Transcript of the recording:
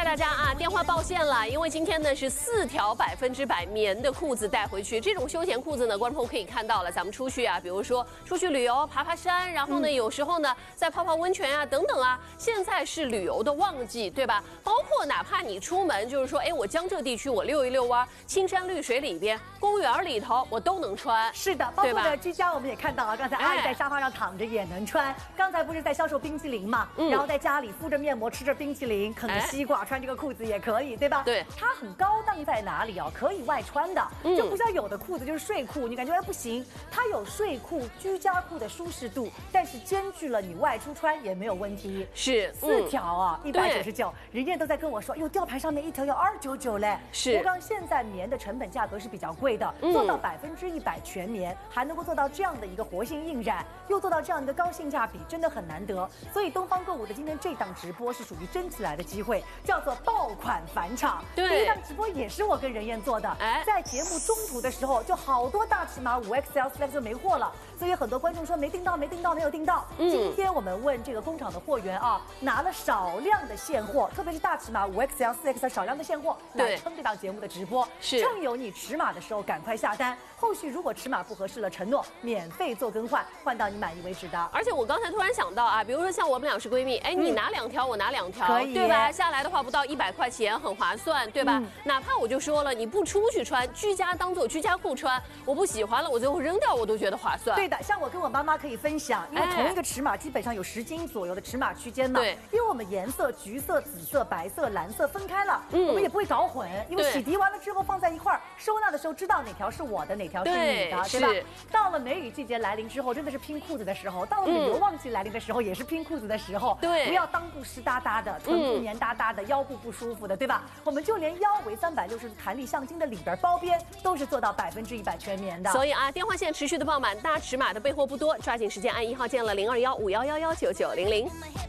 大家啊，电话报线了，因为今天呢是4条100%棉的裤子带回去。这种休闲裤子呢，观众朋友可以看到了，咱们出去啊，比如说出去旅游、爬爬山，然后呢，有时候呢再泡泡温泉啊，等等啊。现在是旅游的旺季，对吧？包括哪怕你出门，就是说，哎，我江浙地区我溜一溜弯，青山绿水里边、公园里头，我都能穿。 是的，包括呢居家我们也看到啊，刚才阿姨在沙发上躺着也能穿。刚才不是在销售冰淇淋嘛，然后在家里敷着面膜，吃着冰淇淋，啃着西瓜，穿这个裤子也可以，对吧？ 对， 它很高档在哪里啊？可以外穿的，就不像有的裤子就是睡裤，你感觉哎不行，它有睡裤、居家裤的舒适度，但是兼具了你外出穿也没有问题。 是 4条啊，199，人家都在跟我说，哟，吊牌上面1条要299嘞。 是， 我刚现在棉的成本价格是比较贵的，做到100%全棉，还能够做到这样的一个活性印染，又做到这样的一个高性价比，真的很难得。所以东方购物的今天这档直播是属于争起来的机会，叫做爆款返场。 对， 第一档直播也是我跟任燕做的，在节目中途的时候，就好多大尺码5XL、4X 就没货了，所以很多观众说没订到，没有订到。今天我们问这个工厂的货源啊，拿了少量的现货，特别是大尺码5XL、4X 少量的现货来撑这档节目的直播， 是趁有你尺码的时候赶快下单，后续如果尺码不合适了，承诺免费做更换，换到你满意为止的。 而且我刚才突然想到啊，比如说像我们俩是闺蜜，哎，你拿2条，我拿2条，对吧？下来的话不到100块钱，很划算，对吧？哪怕我就说了，你不出去穿，居家当做居家裤穿，我不喜欢了，我最后扔掉，我都觉得划算。 对的，像我跟我妈妈可以分享，因为同一个尺码基本上有10斤左右的尺码区间嘛。对，因为我们颜色橘色、紫色、白色、蓝色分开了，我们也不会搞混，因为洗涤完了之后放在一块儿，收纳的时候知道哪条是我的，哪条是你的，对吧？到了梅雨季节来临之后，真的是拼裤子的时候；到了旅游旺季来临的时候，也是拼裤子的时候。对，不要裆部湿哒哒的，臀部黏哒哒的，腰部不舒服的，对吧？我们就连腰围360度弹力橡筋的里边包边都是做到100%全棉的。 所以啊，电话线持续的爆满，大尺码的备货不多，抓紧时间按1号键了，021511199900。